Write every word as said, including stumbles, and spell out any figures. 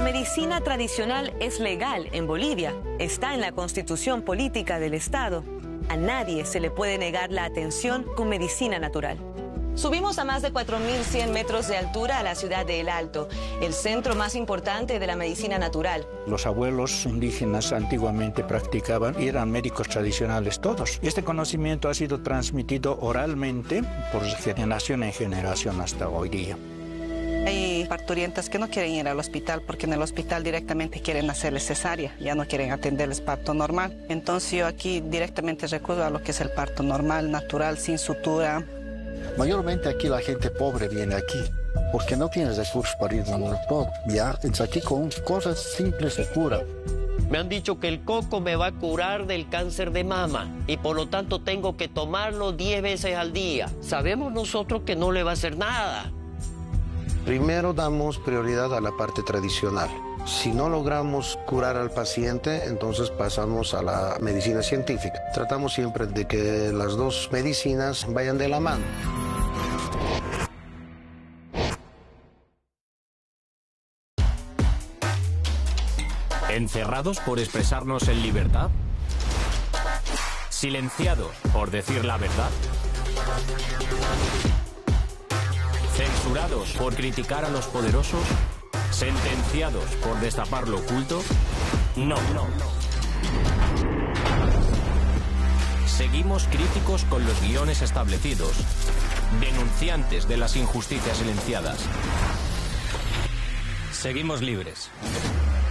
medicina tradicional es legal en Bolivia, está en la Constitución Política del Estado. A nadie se le puede negar la atención con medicina natural. Subimos a más de cuatro mil cien metros de altura a la ciudad de El Alto, el centro más importante de la medicina natural. Los abuelos indígenas antiguamente practicaban y eran médicos tradicionales todos. Este conocimiento ha sido transmitido oralmente por generación en generación hasta hoy día. Hay parturientas que no quieren ir al hospital porque en el hospital directamente quieren hacerles cesárea, ya no quieren atenderles parto normal. Entonces yo aquí directamente recurro a lo que es el parto normal, natural, sin sutura. Mayormente aquí la gente pobre viene aquí porque no tiene recursos para ir a todo. Ya, entonces aquí con cosas simples se cura. Me han dicho que el coco me va a curar del cáncer de mama y por lo tanto tengo que tomarlo diez veces al día. Sabemos nosotros que no le va a hacer nada. Primero damos prioridad a la parte tradicional. Si no logramos curar al paciente, entonces pasamos a la medicina científica. Tratamos siempre de que las dos medicinas vayan de la mano. ¿Encerrados por expresarnos en libertad? ¿Silenciados por decir la verdad? ¿Censurados por criticar a los poderosos? ¿Sentenciados por destapar lo oculto? No, no. Seguimos críticos con los guiones establecidos, denunciantes de las injusticias silenciadas. Seguimos libres.